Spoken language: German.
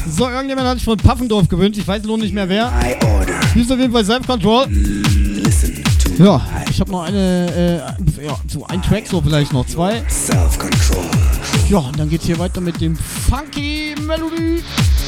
So, irgendjemand hat sich von Paffendorf gewünscht. Ich weiß nur nicht mehr wer. Hier ist auf jeden Fall Self-Control. Ja, ich habe noch so ein Track, so vielleicht noch 2. Ja, und dann geht's hier weiter mit dem Funky Melody.